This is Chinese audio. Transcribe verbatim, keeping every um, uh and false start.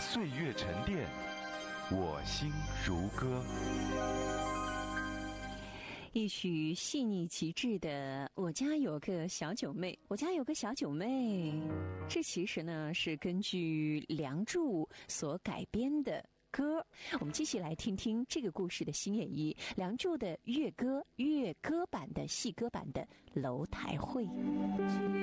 岁月沉淀，我心如歌。 一曲细腻极致的《我家有个小九妹》，我家有个小九妹，这其实呢是根据《梁祝》所改编的歌。我们继续来听听这个故事的新演绎，《梁祝》的乐歌、乐歌版的细歌版的《楼台会》。